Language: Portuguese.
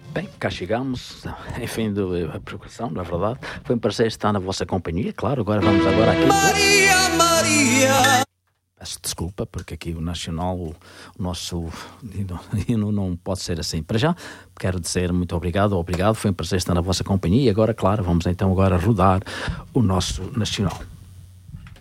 Bem, cá chegamos, enfim, a preocupação, não é verdade? Foi um prazer estar na vossa companhia, claro, vamos aqui... Maria! Peço desculpa, porque aqui o Nacional, o nosso hino não pode ser assim. Para já, quero dizer muito obrigado, foi um prazer estar na vossa companhia e agora, claro, vamos então rodar o nosso Nacional.